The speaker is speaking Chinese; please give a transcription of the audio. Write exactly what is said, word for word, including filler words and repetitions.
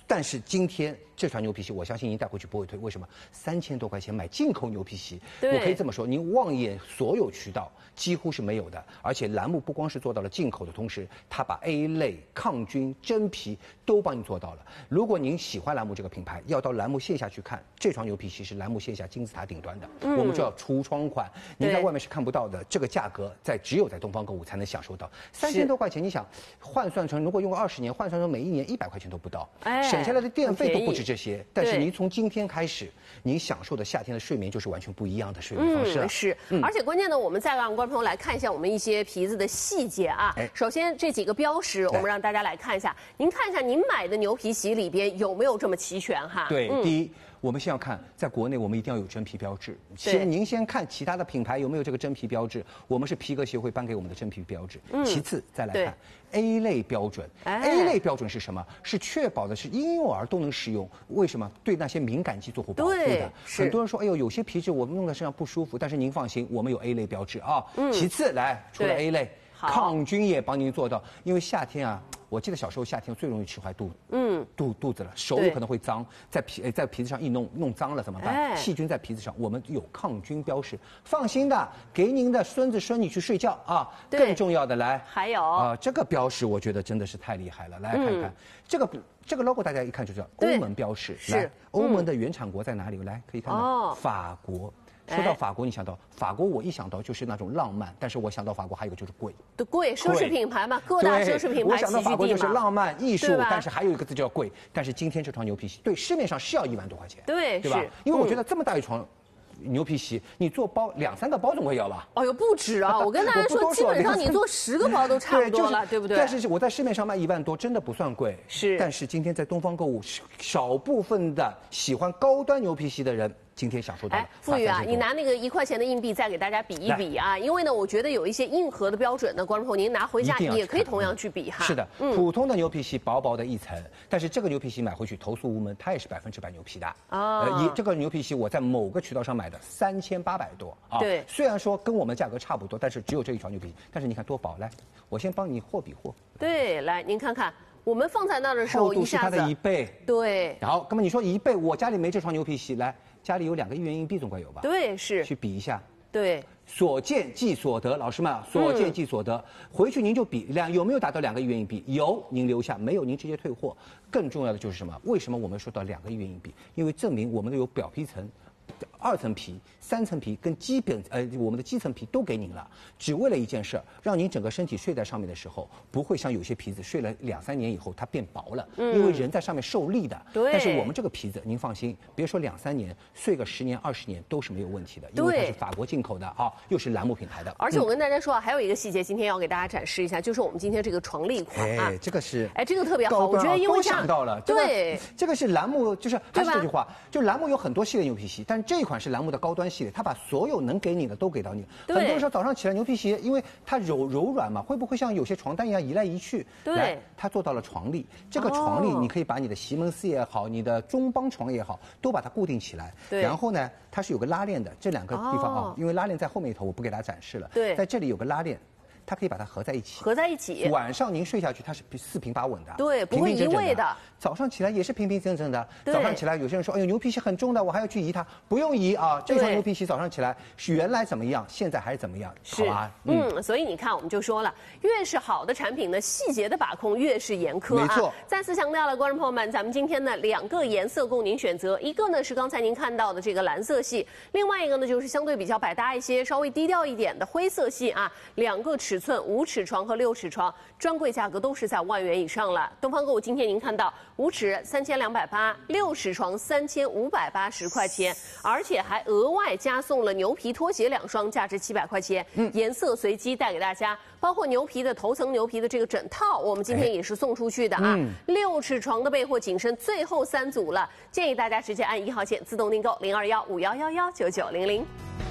但是今天这船牛皮席，我相信您带回去不会退。为什么？三千多块钱买进口牛皮席，我可以这么说，您望一眼所有渠道几乎是没有的。而且栏目不光是做到了进口的同时，它把 A 类、抗菌、真皮都帮你做到了。如果您喜欢栏目这个品牌，要到栏目线下去看，这床牛皮席是栏目线下金字塔顶端的。嗯、我们叫橱窗款，您在外面是看不到的，这个价格在只有在东方购物才能享受到。三千多块钱，你想换算成如果用个二十年，换算成每一年一百块钱都不到，哎、省下来的电费都不止这些。但是您从今天开始，您享受的夏天的睡眠就是完全不一样的睡眠方式了。 嗯、是，嗯、而且关键呢，我们再让观众朋友来看一下我们一些皮子的细节啊。哎、首先这几个标识，我们让大家来看一下。您看一下，您买的牛皮席里边有没有这么齐全哈？ 对，嗯、第一。我们先要看，在国内我们一定要有真皮标志。先，您先看其他的品牌有没有这个真皮标志。我们是皮革协会颁给我们的真皮标志。嗯、其次再来看 A 类标准。哎、A 类标准是什么？是确保的是婴幼儿都能使用。为什么？对那些敏感肌做护保护的。很多人说，哎呦，有些皮质我们弄在身上不舒服，但是您放心，我们有 A 类标志啊。嗯、其次来，除了 A 类，抗菌也帮您做到，因为夏天啊。我记得小时候夏天最容易吃坏肚，嗯，肚肚子了，手有可能会脏，在皮在皮子上一弄弄脏了怎么办？哎、细菌在皮子上，我们有抗菌标识，放心的，给您的孙子孙女去睡觉啊。更重要的来， 还有啊、呃，这个标识我觉得真的是太厉害了，来看看、嗯、这个这个 logo， 大家一看就知道欧盟标识， 是欧盟的原产国在哪里？来可以看到、哦、法国。说到法国，你想到法国，我一想到就是那种浪漫，但是我想到法国还有一个就是贵， 对，贵，奢侈品牌嘛，各大奢侈品牌。 我想到法国就是浪漫艺术，但是还有一个字叫贵。但是今天这床牛皮席，对，市面上是要一万多块钱， 对， 对吧？因为我觉得这么大一床。牛皮席，你做包两三个包总会要吧？ 哦哟，不止啊！我跟大家说，基本上你做十个包都差不多了，对不对？ 但是我在市面上卖一万多，真的不算贵。 是。 但是今天在东方购物，少部分的喜欢高端牛皮席的人。今天享受到了。哎， 傅宇啊，你拿那个一块钱的硬币再给大家比一比啊，因为呢，我觉得有一些硬核的标准呢，观众朋友您拿回家也可以同样去比哈。 是的，嗯、普通的牛皮席薄薄的一层，但是这个牛皮席买回去投诉无门，它也是百分之百牛皮的。哦。呃，这个牛皮席我在某个渠道上买的，三千八百多啊。 对。 虽然说跟我们价格差不多，但是只有这一床牛皮席，但是你看多薄，来，我先帮你货比货。 对，来您看看。我们放在那儿的时候，一下子厚度是它的一倍。 对。 然后，那么你说一倍，我家里没这床牛皮席，来，家里有两个一元硬币总该有吧？ 对，是。 去比一下。 对。 所见即所得，老师们，所见即所得，嗯、回去您就比两有没有达到两个一元硬币？有，您留下；没有，您直接退货。更重要的就是什么？为什么我们说到两个一元硬币？因为证明我们都有表皮层。二层皮、三层皮跟基本呃我们的基层皮都给您了，只为了一件事儿，让您整个身体睡在上面的时候，不会像有些皮子睡了两三年以后它变薄了，嗯、因为人在上面受力的。 对。 但是我们这个皮子，您放心，别说两三年，睡个十年、二十年都是没有问题的，因为它是法国进口的啊，又是栏目品牌的。 而且我跟大家说啊，嗯、还有一个细节，今天要给大家展示一下，就是我们今天这个床立款啊， 哎，这个是哎，这个特别好，我觉得因为都想到了， 对， 这个是栏目，就是还是这句话，就栏目有很多系列牛皮席，但是这一款是栏目的高端系列，它把所有能给你的都给到你。很多人说早上起来牛皮席，因为它柔柔软嘛，会不会像有些床单一样移来移去？ 对， 它做到了床立。这个床立，你可以把你的席梦思也好，你的中帮床也好，都把它固定起来。 对。 然后呢，它是有个拉链的，这两个地方啊，因为拉链在后面一头，我不给大家展示了。 对。 在这里有个拉链。它可以把它合在一起， 合在一起。 晚上您睡下去，它是四平八稳的， 对，不会移位的。 早上起来也是平平整整的。早上起来，有些人说，哎呦，牛皮席很重的，我还要去移它，不用移啊。这床牛皮席早上起来是原来怎么样，现在还是怎么样，好吧？ 嗯，嗯所以你看，我们就说了，越是好的产品呢，细节的把控越是严苛啊。 没错。 再次强调了，观众朋友们，咱们今天呢两个颜色供您选择，一个呢是刚才您看到的这个蓝色系，另外一个呢就是相对比较百搭一些、稍微低调一点的灰色系啊。两个尺寸，五尺床。床和六尺床专柜价格都是在万元以上了。东方购物今天您看到五尺三千两百八，六尺床三千五百八十块钱，而且还额外加送了牛皮拖鞋两双，价值七百块钱。嗯，颜色随机带给大家，包括牛皮的头层牛皮的这个枕套，我们今天也是送出去的啊。嗯、六尺床的被货紧身最后三组了，建议大家直接按一号线自动订购零二幺五幺幺幺九九零零。